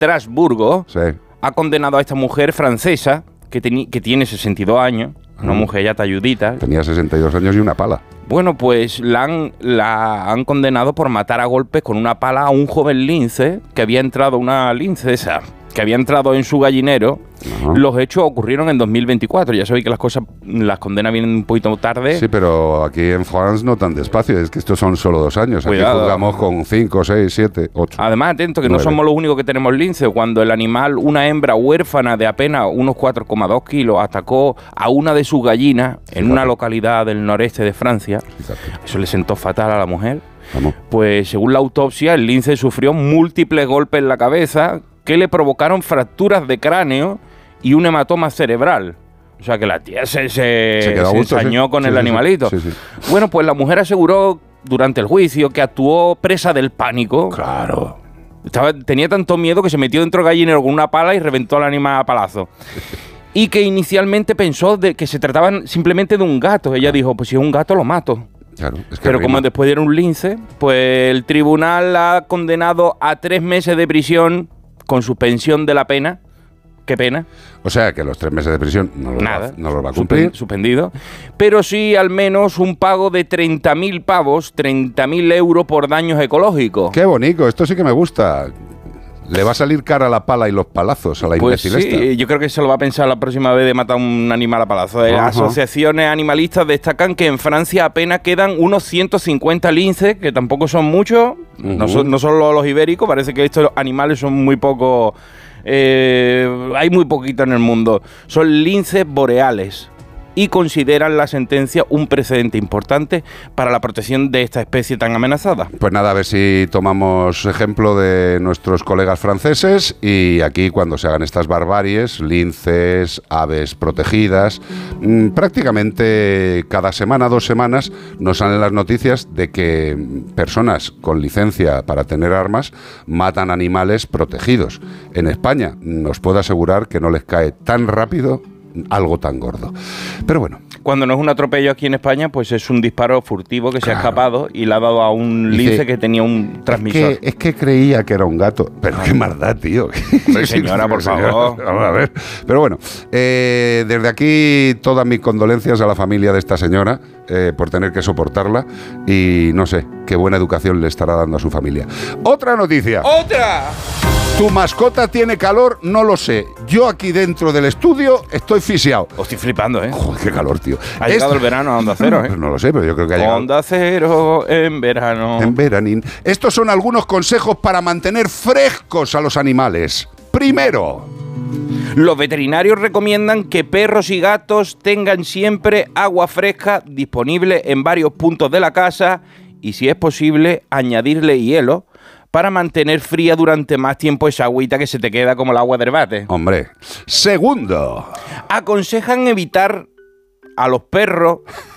Estrasburgo Sí. ha condenado a esta mujer francesa que tiene 62 años, una mujer ya talludita. Tenía 62 años y una pala. Bueno, pues la han condenado por matar a golpes con una pala a un joven lince que había entrado, una lince esa, que había entrado en su gallinero. Ajá. Los hechos ocurrieron en 2024. Ya sabéis que las condenas vienen un poquito tarde. Sí, pero aquí en France no tan despacio. Es que estos son solo 2 años. Cuidado. Aquí juzgamos con 5, 6, 7, 8. Además, atento, que 9. no somos los únicos que tenemos lince. Cuando el animal, una hembra huérfana de apenas unos 4,2 kilos, atacó a una de sus gallinas en una localidad del noreste de Francia, eso le sentó fatal a la mujer. Vamos. Pues según la autopsia, el lince sufrió múltiples golpes en la cabeza que le provocaron fracturas de cráneo y un hematoma cerebral. O sea que la tía se ensañó con el animalito. Sí. Bueno, pues la mujer aseguró durante el juicio que actuó presa del pánico. Claro. Tenía tanto miedo que se metió dentro del gallinero con una pala y reventó al animal a palazo. Y que inicialmente pensó de que se trataba simplemente de un gato. Ella dijo, pues si es un gato lo mato. Claro, es que Pero rima. como después era un lince, pues el tribunal la ha condenado a 3 meses de prisión con suspensión de la pena. ¿Qué pena? O sea que los 3 meses de prisión no los va a cumplir. Suspendido. Pero sí al menos un pago de 30.000 pavos, 30.000 euros por daños ecológicos. Qué bonito, esto sí que me gusta. Le va a salir cara la pala y los palazos a la Pues imbécil esta. sí, yo creo que se lo va a pensar la próxima vez de matar a un animal a palazos. Ajá. Asociaciones animalistas destacan que en Francia apenas quedan unos 150 linces, que tampoco son muchos, no son los ibéricos, parece que estos animales son muy pocos, hay muy poquito en el mundo. Son linces boreales y consideran la sentencia un precedente importante para la protección de esta especie tan amenazada. Pues nada, a ver si tomamos ejemplo de nuestros colegas franceses y aquí cuando se hagan estas barbaries, linces, aves protegidas, prácticamente cada semana, 2 semanas, nos salen las noticias de que personas con licencia para tener armas matan animales protegidos. En España os puedo asegurar que no les cae tan rápido algo tan gordo. Pero bueno. Cuando no es un atropello aquí en España, pues es un disparo furtivo que se ha escapado y le ha dado a un lince que tenía un transmisor. Es que creía que era un gato. Pero qué maldad, tío. Hombre, señora, por favor. Vamos a ver. Pero bueno, desde aquí todas mis condolencias a la familia de esta señora por tener que soportarla y no sé qué buena educación le estará dando a su familia. Otra noticia. ¡Otra! ¿Tu mascota tiene calor? No lo sé. Yo aquí dentro del estudio estoy fisiado. Estoy flipando, ¿eh? Joder, qué calor, tío. Ha llegado el verano a Onda Cero, ¿eh? Pues no lo sé, pero yo creo que ha llegado. Onda Cero en verano. En veranín. Estos son algunos consejos para mantener frescos a los animales. Primero, los veterinarios recomiendan que perros y gatos tengan siempre agua fresca disponible en varios puntos de la casa y, si es posible, añadirle hielo para mantener fría durante más tiempo esa agüita que se te queda como el agua del bate. Hombre. Segundo, aconsejan evitar a los perros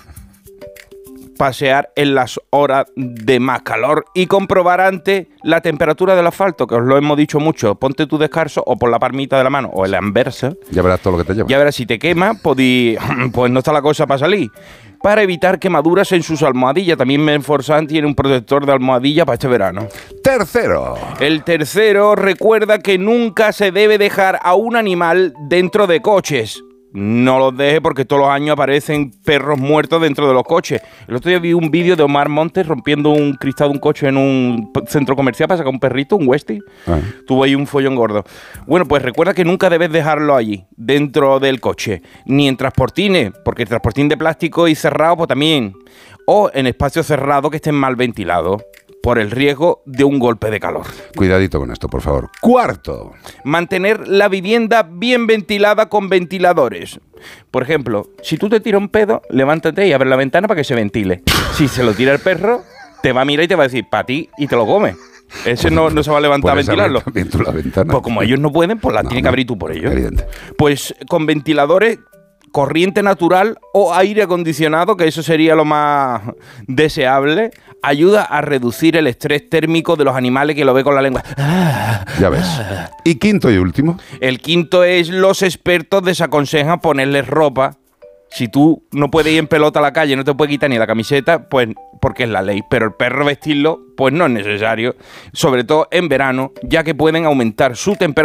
pasear en las horas de más calor y comprobar antes la temperatura del asfalto, que os lo hemos dicho mucho. Ponte tu descalzo o por la palmita de la mano o el anversa. Ya verás todo lo que te lleva. Ya verás, si te quema, pues no está la cosa para salir. Para evitar quemaduras en sus almohadillas. También Menforsan tiene un protector de almohadilla para este verano. Tercero. El tercero recuerda que nunca se debe dejar a un animal dentro de coches. No los deje porque todos los años aparecen perros muertos dentro de los coches. El otro día vi un vídeo de Omar Montes rompiendo un cristal de un coche en un centro comercial para sacar un perrito, un Westie. Tuvo ahí un follón gordo. Bueno, pues recuerda que nunca debes dejarlo allí, dentro del coche. Ni en transportines, porque el transportín de plástico y cerrado, pues también. O en espacios cerrados que estén mal ventilados, por el riesgo de un golpe de calor. Cuidadito con esto, por favor. Cuarto. Mantener la vivienda bien ventilada con ventiladores. Por ejemplo, si tú te tiras un pedo, levántate y abre la ventana para que se ventile. Si se lo tira el perro, te va a mirar y te va a decir, para ti, y te lo come. Ese no se va a levantar a ventilarlo. La ventana. Pues como ellos no pueden, pues la tienes que abrir tú por ellos. Evidente. Pues con ventiladores, corriente natural o aire acondicionado, que eso sería lo más deseable, ayuda a reducir el estrés térmico de los animales que lo ve con la lengua. Ya ves. Y quinto y último. El quinto es: los expertos desaconsejan ponerles ropa Si tú no puedes ir en pelota a la calle, no te puedes quitar ni la camiseta, pues porque es la ley. Pero el perro vestirlo, pues no es necesario. Sobre todo en verano, ya que pueden aumentar su temperatura